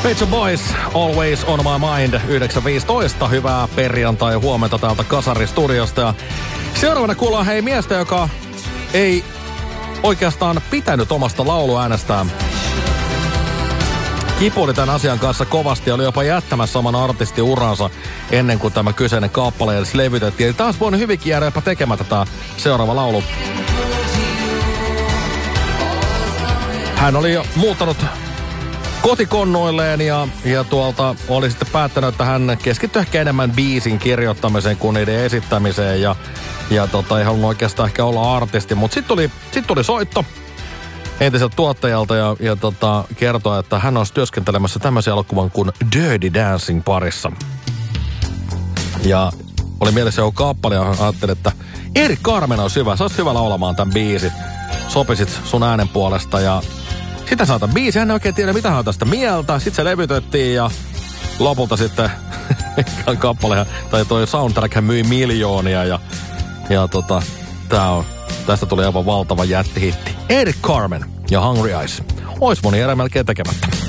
Pet Shop Boys, Always on my mind, 9.15. Hyvää perjantai ja huomenta täältä Kasari-studiosta. Ja seuraavana kuullaan miestä, joka ei oikeastaan pitänyt omasta lauluäänestään. Kipuili tämän asian kanssa kovasti ja oli jopa jättämässä oman artistiuransa ennen kuin tämä kyseinen kappale edes levytettiin. Eli taas voinut hyvinkin jäädä jopa tekemättä tämä seuraava laulu. Hän oli jo muuttanut kotikonnoilleen ja tuolta oli sitten päättänyt, että hän keskittyi ehkä enemmän biisin kirjoittamiseen kuin niiden esittämiseen ja ei halunnut oikeastaan ehkä olla artisti, mutta sitten tuli soitto entiseltä tuottajalta ja kertoi, että hän olisi työskentelemässä tämmöisen elokuvan kuin Dirty Dancing parissa. Ja oli mielessä joku kappale ja ajattelin, että Erik Carmen olisi hyvä, sä olisit hyvä laulamaan tämän biisin. Sopisit sun äänen puolesta ja sitä saatan biisi, hän ei oikein tiedä mitä hän on tästä mieltä. Sitten se levytettiin ja lopulta sitten kappale, tai toi soundtrack hän myi miljoonia ja tästä tuli aivan valtava jättihitti. Erik Carmen ja Hungry Eyes. Ois moni erä melkein tekemättä.